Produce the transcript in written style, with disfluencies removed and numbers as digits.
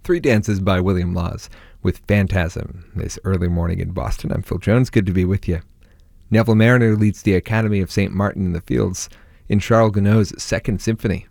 Three Dances by William Laws with Phantasm this early morning in Boston. I'm Phil Jones. Good to be with you. Neville Marriner leads the Academy of St. Martin in the Fields in Charles Gounod's Second Symphony.